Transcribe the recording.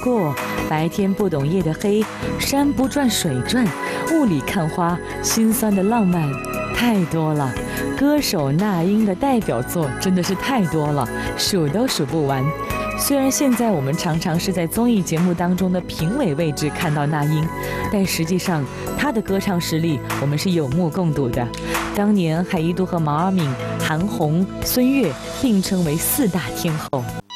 过，白天不懂夜的黑，山不转水转，雾里看花，心酸的浪漫太多了。歌手那英的代表作真的是太多了，数都数不完。虽然现在我们常常是在综艺节目当中的评委位置看到那英，但实际上她的歌唱实力我们是有目共睹的。当年还一度和毛阿敏、韩红、孙悦并称为4大天后。